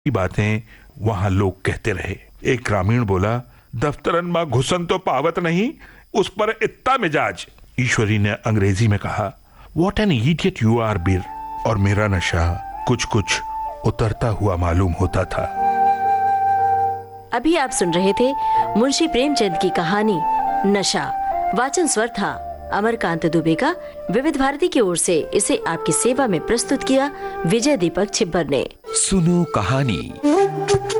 बातें वहां लोग कहते रहे। एक ग्रामीण बोला, दफ्तरन मां घुसन तो पावत नहीं, उस पर इतना मिजाज। ईश्वरी ने अंग्रेजी में कहा, what an idiot you are बीर। और मेरा नशा कुछ कुछ उतरता हुआ मालूम होता था। अभी आप सुन रहे थे मुंशी प्रेमचंद की कहानी नशा। वाचन स्वर था अमरकांत दुबे का। विविध भारती की ओर से इसे आपकी सेवा में प्रस्तुत किया विजय दीपक छिब्बर ने। सुनो कहानी।